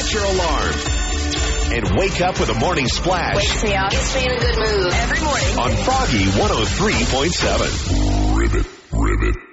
set your alarm, and wake up with a morning splash. Wakes me up. Gets me in a good mood. Every morning. On Froggy 103.7. Ribbit.